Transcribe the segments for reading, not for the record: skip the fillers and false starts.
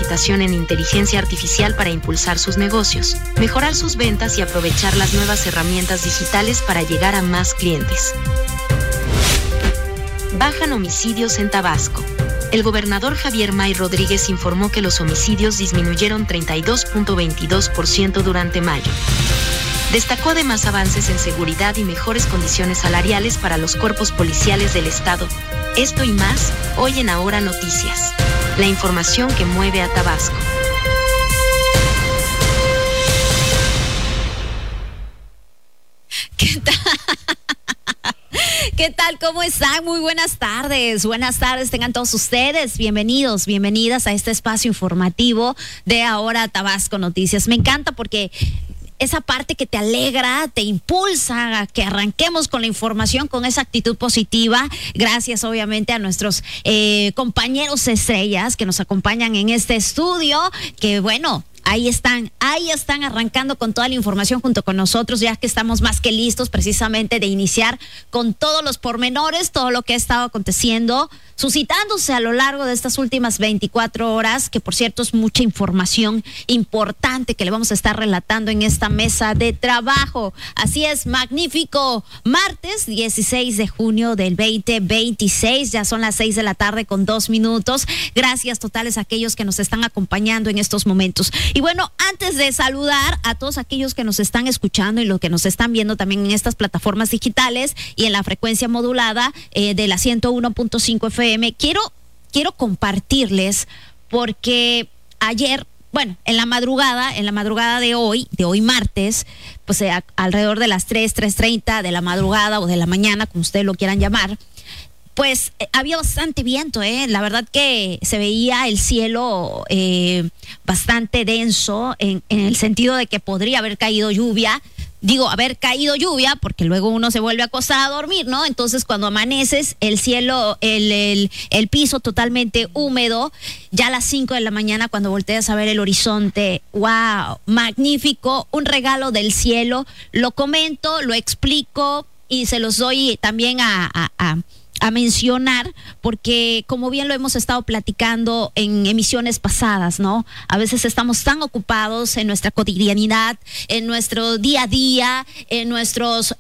capacitación en inteligencia artificial para impulsar sus negocios, mejorar sus ventas y aprovechar las nuevas herramientas digitales para llegar a más clientes. Bajan homicidios en Tabasco. El gobernador Javier May Rodríguez informó que los homicidios disminuyeron 32.22% durante mayo. Destacó además avances en seguridad y mejores condiciones salariales para los cuerpos policiales del estado. Esto y más, hoy en Ahora Noticias. La información que mueve a Tabasco. ¿Qué tal? ¿Qué tal? ¿Cómo están? Muy buenas tardes. Buenas tardes tengan todos ustedes. Bienvenidos, bienvenidas a este espacio informativo de Ahora Tabasco Noticias. Me encanta porque esa parte que te alegra, te impulsa a que arranquemos con la información con esa actitud positiva. Gracias obviamente a nuestros compañeros estrellas que nos acompañan en este estudio, que bueno, ahí están arrancando con toda la información junto con nosotros, ya que estamos más que listos precisamente de iniciar con todos los pormenores, todo lo que ha estado aconteciendo, suscitándose a lo largo de estas últimas 24 horas, que por cierto es mucha información importante que le vamos a estar relatando en esta mesa de trabajo. Así es, magnífico martes 16 de junio del 2026, ya son las 6 de la tarde con 2 minutos. Gracias totales a aquellos que nos están acompañando en estos momentos. Y bueno, antes de saludar a todos aquellos que nos están escuchando y los que nos están viendo también en estas plataformas digitales y en la frecuencia modulada de la 101.5 FM, quiero compartirles, porque ayer, bueno, en la madrugada de hoy martes, pues alrededor de las 3:30 de la madrugada o de la mañana, como ustedes lo quieran llamar, pues había bastante viento, la verdad que se veía el cielo bastante denso en el sentido de que podría haber caído lluvia. Digo, haber caído lluvia porque luego uno se vuelve a acostar a dormir, ¿no? Entonces cuando amaneces, el cielo, el piso totalmente húmedo, ya a las 5 de la mañana cuando volteas a ver el horizonte, ¡wow! Magnífico, un regalo del cielo. Lo comento, lo explico y se los doy también a mencionar, porque como bien lo hemos estado platicando en emisiones pasadas, ¿no? A veces estamos tan ocupados en nuestra cotidianidad, en nuestro día a día, en nuestras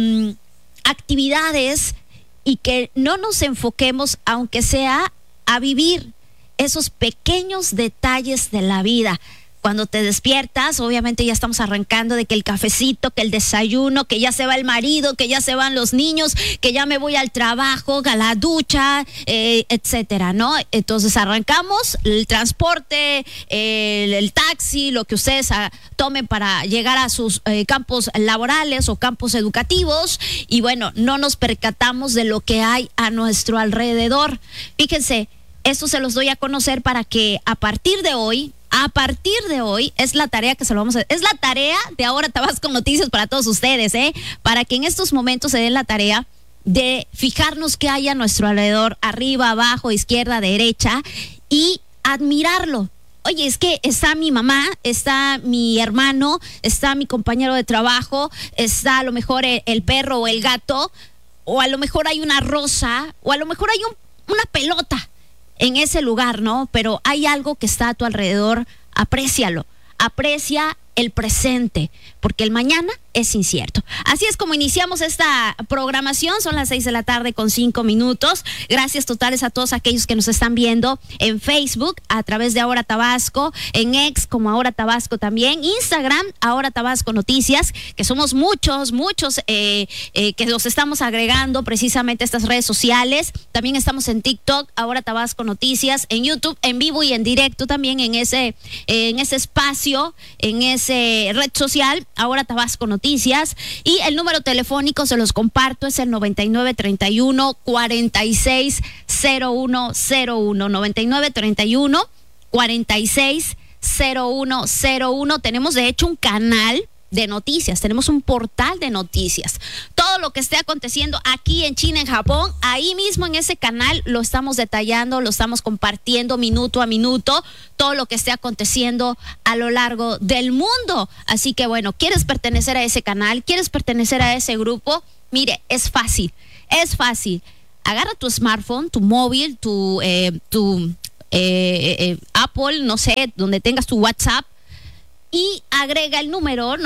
actividades, y que no nos enfoquemos, aunque sea, a vivir esos pequeños detalles de la vida. Cuando te despiertas, obviamente ya estamos arrancando de que el cafecito, que el desayuno, que ya se va el marido, que ya se van los niños, que ya me voy al trabajo, a la ducha, etcétera, ¿no? Entonces arrancamos el transporte, el taxi, lo que ustedes tomen para llegar a sus campos laborales o campos educativos, y bueno, no nos percatamos de lo que hay a nuestro alrededor. Fíjense, esto se los doy a conocer para que a partir de hoy, es la tarea que se lo vamos a hacer. Es la tarea de Ahora Tabasco Noticias para todos ustedes, para que en estos momentos se den la tarea de fijarnos qué hay a nuestro alrededor, arriba, abajo, izquierda, derecha, y admirarlo. Oye, es que está mi mamá, está mi hermano, está mi compañero de trabajo, está a lo mejor el perro o el gato, o a lo mejor hay una rosa, o a lo mejor hay una pelota en ese lugar, ¿no? Pero hay algo que está a tu alrededor, aprécialo, aprecia el presente, porque el mañana es incierto. Así es como iniciamos esta programación. Son las 6 de la tarde con 5 minutos. Gracias totales a todos aquellos que nos están viendo en Facebook a través de Ahora Tabasco, en X como Ahora Tabasco también, Instagram Ahora Tabasco Noticias, que somos muchos que los estamos agregando precisamente a estas redes sociales. También estamos en TikTok Ahora Tabasco Noticias, en YouTube en vivo y en directo también en ese espacio, en ese red social Ahora Tabasco Noticias. Y el número telefónico se los comparto, es el 9931-460101, 9931-460101. Tenemos de hecho un canal de noticias, tenemos un portal de noticias. Todo lo que esté aconteciendo aquí en China, en Japón, ahí mismo en ese canal lo estamos detallando, lo estamos compartiendo minuto a minuto, todo lo que esté aconteciendo a lo largo del mundo. Así que bueno, ¿quieres pertenecer a ese canal? ¿Quieres pertenecer a ese grupo? Mire, es fácil. Agarra tu smartphone, tu móvil, tu app Apple, no sé, donde tengas tu WhatsApp, y agrega el número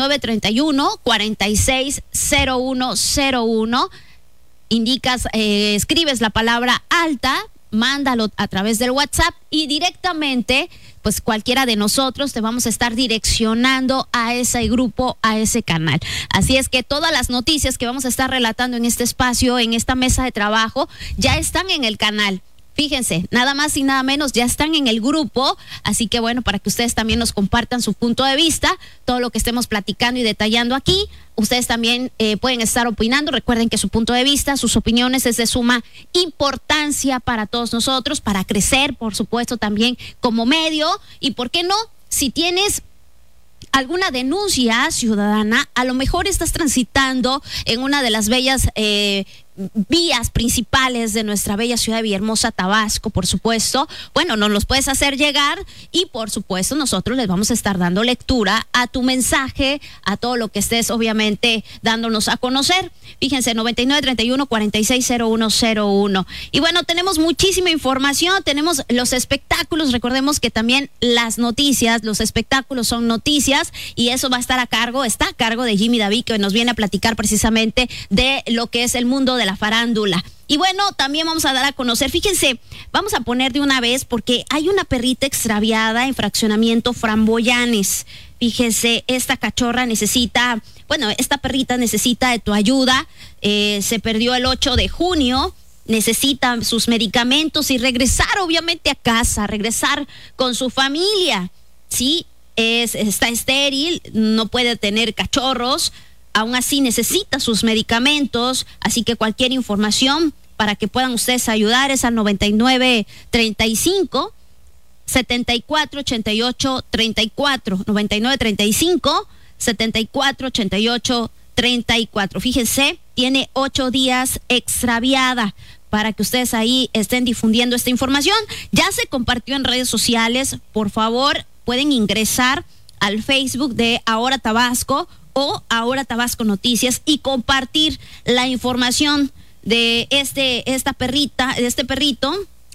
9931-460101. Indicas, escribes la palabra alta, mándalo a través del WhatsApp y directamente, pues cualquiera de nosotros te vamos a estar direccionando a ese grupo, a ese canal. Así es que todas las noticias que vamos a estar relatando en este espacio, en esta mesa de trabajo, ya están en el canal. Fíjense, nada más y nada menos, ya están en el grupo, así que bueno, para que ustedes también nos compartan su punto de vista, todo lo que estemos platicando y detallando aquí, ustedes también pueden estar opinando. Recuerden que su punto de vista, sus opiniones es de suma importancia para todos nosotros, para crecer, por supuesto, también como medio, y por qué no, si tienes alguna denuncia ciudadana, a lo mejor estás transitando en una de las bellas vías principales de nuestra bella ciudad de Villahermosa, Tabasco, por supuesto. Bueno, nos los puedes hacer llegar y por supuesto nosotros les vamos a estar dando lectura a tu mensaje, a todo lo que estés obviamente dándonos a conocer. Fíjense, 9931-460101. Y bueno, tenemos muchísima información, tenemos los espectáculos. Recordemos que también las noticias, los espectáculos son noticias, y eso va a estar está a cargo de Jimmy David, que nos viene a platicar precisamente de lo que es el mundo de la farándula. Y bueno, también vamos a dar a conocer, fíjense, vamos a poner de una vez, porque hay una perrita extraviada en fraccionamiento Framboyanes. Fíjese, esta perrita necesita de tu ayuda. Se perdió el 8 de junio, necesita sus medicamentos y regresar obviamente a casa, regresar con su familia. Sí, está estéril, no puede tener cachorros, aún así necesita sus medicamentos, así que cualquier información para que puedan ustedes ayudar es al 9935 7488 34, 9935 7488 34. Fíjense, tiene 8 días extraviada, para que ustedes ahí estén difundiendo esta información. Ya se compartió en redes sociales. Por favor, pueden ingresar al Facebook de Ahora Tabasco o Ahora Tabasco Noticias y compartir la información de esta perrita, de este perrita,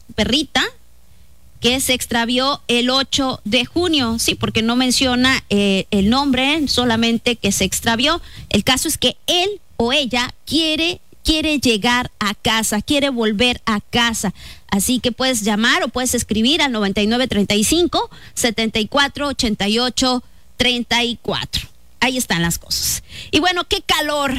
que se extravió el 8 de junio. Sí, porque no menciona el nombre, solamente que se extravió. El caso es que él o ella quiere llegar a casa, quiere volver a casa. Así que puedes llamar o puedes escribir al 9935 7488 34. Ahí están las cosas. Y bueno, qué calor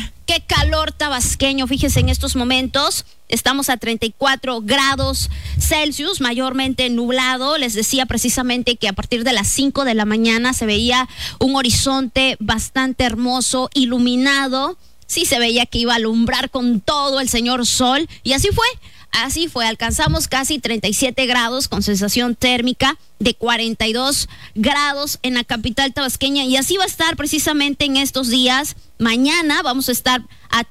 tabasqueño. Fíjense, en estos momentos estamos a 34 grados Celsius, mayormente nublado. Les decía precisamente que a partir de las 5 de la mañana se veía un horizonte bastante hermoso, iluminado. Sí, se veía que iba a alumbrar con todo el señor sol, y así fue. Alcanzamos casi 37 grados con sensación térmica de 42 grados en la capital tabasqueña, y así va a estar precisamente en estos días. Mañana vamos a estar a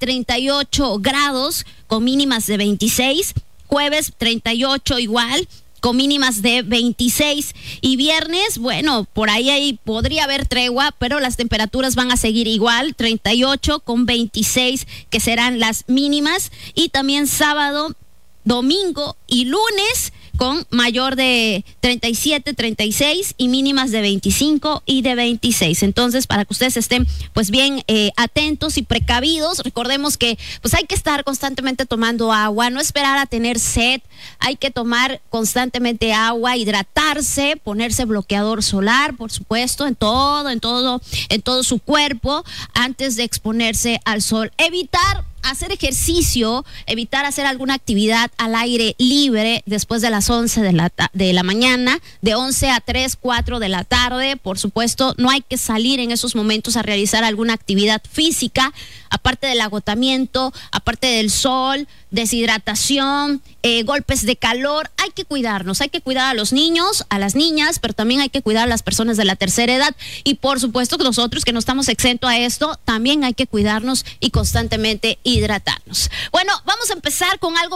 38 grados con mínimas de 26, jueves 38 igual, con mínimas de 26, y viernes, bueno, por ahí podría haber tregua, pero las temperaturas van a seguir igual, 38 con 26, que serán las mínimas, y también sábado, domingo y lunes con mayor de 37, 36 y mínimas de 25 y de 26. Entonces, para que ustedes estén pues bien atentos y precavidos, recordemos que pues hay que estar constantemente tomando agua, no esperar a tener sed, hay que tomar constantemente agua, hidratarse, ponerse bloqueador solar, por supuesto, en todo su cuerpo antes de exponerse al sol. Evitar hacer ejercicio, evitar hacer alguna actividad al aire libre después de las 11 de la mañana, de 11 a 3, 4 de la tarde. Por supuesto, no hay que salir en esos momentos a realizar alguna actividad física, aparte del agotamiento, aparte del sol, deshidratación, golpes de calor. Hay que cuidarnos, hay que cuidar a los niños, a las niñas, pero también hay que cuidar a las personas de la tercera edad, y por supuesto que nosotros que no estamos exentos a esto, también hay que cuidarnos y constantemente hidratarnos. Bueno, vamos a empezar con algo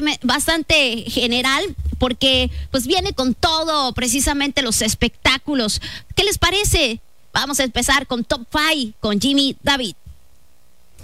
bastante general, porque pues viene con todo precisamente los espectáculos. ¿Qué les parece? Vamos a empezar con Top 5 con Jimmy David.